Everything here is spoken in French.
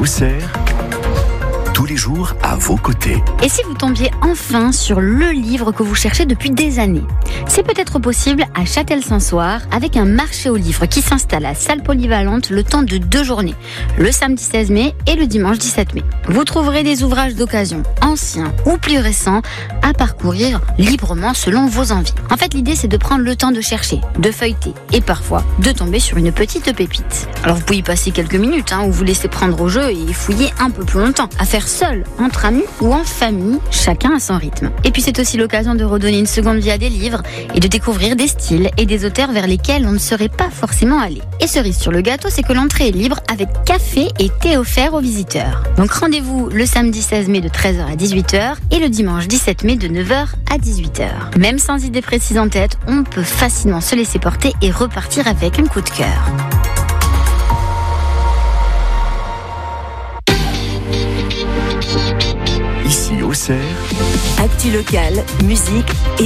Auxerre, tous les jours à vos côtés. Et si vous tombiez enfin sur le livre que vous cherchez depuis des années? C'est peut-être possible à Châtel-Saint-Soir avec un marché aux livres qui s'installe à salle polyvalente le temps de 2 journées, le samedi 16 mai et le dimanche 17 mai. Vous trouverez des ouvrages d'occasion, anciens ou plus récents, à parcourir librement selon vos envies. En fait, l'idée c'est de prendre le temps de chercher, de feuilleter et parfois de tomber sur une petite pépite. Alors vous pouvez y passer quelques minutes ou vous laisser prendre au jeu et fouiller un peu plus longtemps, à faire seul, entre amis ou en famille, chacun à son rythme. Et puis c'est aussi l'occasion de redonner une seconde vie à des livres et de découvrir des styles et des auteurs vers lesquels on ne serait pas forcément allé. Et cerise sur le gâteau, c'est que l'entrée est libre avec café et thé offert aux visiteurs. Donc rendez-vous le samedi 16 mai de 13h à 18h et le dimanche 17 mai de 9h à 18h. Même sans idée précise en tête, on peut facilement se laisser porter et repartir avec un coup de cœur. Ici Auxerre, Actu locale, musique et